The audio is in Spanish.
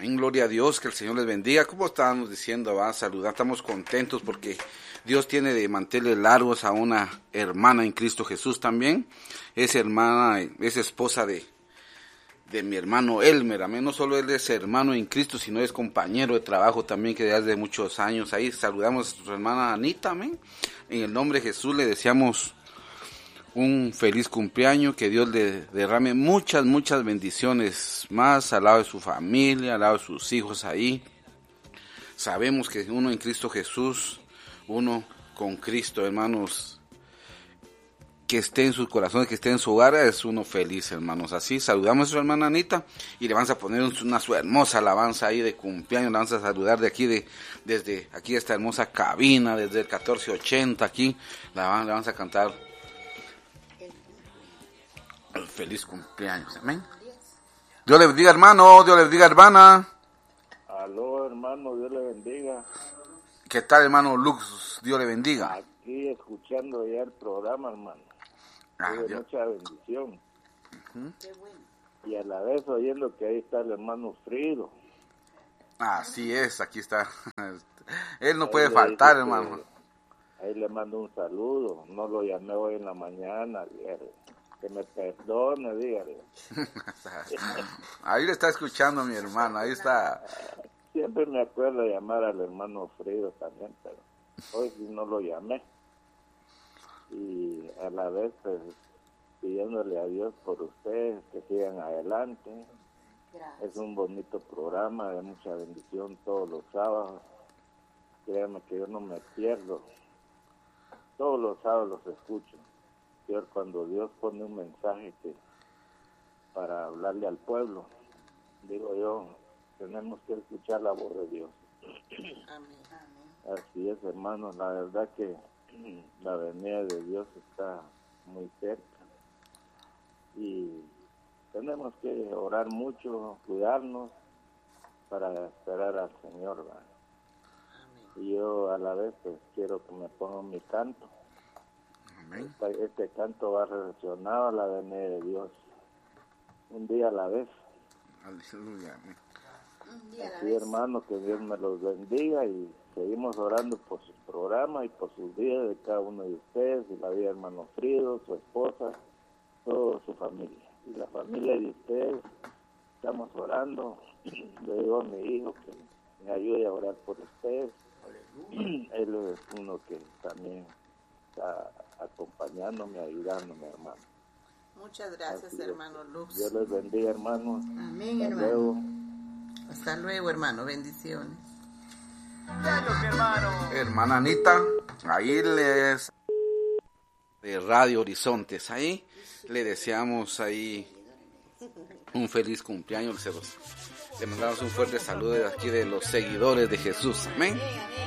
Amén, gloria a Dios, que el Señor les bendiga. Como estábamos diciendo, saludar, estamos contentos porque Dios tiene de manteles largos a una hermana en Cristo Jesús también. Es hermana, es esposa de mi hermano Elmer. Amén, no solo él es hermano en Cristo, sino es compañero de trabajo también, que desde muchos años. Ahí saludamos a su hermana Anita, amén. En el nombre de Jesús le deseamos un feliz cumpleaños, que Dios le derrame muchas bendiciones más al lado de su familia, al lado de sus hijos ahí. Sabemos que uno en Cristo Jesús, uno con Cristo, hermanos, que esté en sus corazones, que esté en su hogar, es uno feliz, hermanos. Así saludamos a su hermana Anita y le vamos a poner una su hermosa alabanza ahí de cumpleaños. Le vamos a saludar de aquí, desde aquí esta hermosa cabina, desde el 1480 aquí, le vamos a cantar el feliz cumpleaños, amén. Dios le bendiga, hermano, Dios le bendiga, hermana. Aló, hermano, Dios le bendiga. ¿Qué tal, hermano Lux? Dios le bendiga. Aquí escuchando ya el programa, hermano. De mucha bendición. Qué bueno. Y a la vez oyendo que ahí está el hermano Frido. Así es, aquí está. Él no puede faltar, hermano. Ahí le mando un saludo. No lo llamé hoy en la mañana, que me perdone, dígale. Ahí le está escuchando mi hermano, ahí está. Siempre me acuerdo de llamar al hermano Frido también, pero hoy sí no lo llamé. Y a la vez pues, pidiéndole a Dios por ustedes que sigan adelante. Gracias. Es un bonito programa de mucha bendición todos los sábados. Créanme que yo no me pierdo. Todos los sábados los escucho. Cuando Dios pone un mensaje para hablarle al pueblo, digo yo, tenemos que escuchar la voz de Dios. Amén. Así es, hermanos, la verdad que la venida de Dios está muy cerca y tenemos que orar mucho, cuidarnos para esperar al Señor, ¿verdad? Y yo a la vez pues quiero que me pongan mi canto. Este canto va relacionado a la venida de Dios, un día a la vez. Aleluya. Así, hermano, que Dios me los bendiga y seguimos orando por sus programas y por sus vidas de cada uno de ustedes, y la vida de hermano Frido, su esposa, toda su familia. Y la familia de ustedes, estamos orando. Le digo a mi hijo que me ayude a orar por ustedes. Él es uno que también está acompañándome, ayudándome, hermano. Muchas gracias, hermano Lux. Dios les bendiga, hermano. Amén, hermano. Luego. Hasta luego, hermano. Bendiciones. Hermana Anita, ahí les de Radio Horizontes, ahí le deseamos ahí un feliz cumpleaños. Le mandamos un fuerte saludo de aquí de los seguidores de Jesús. Amén.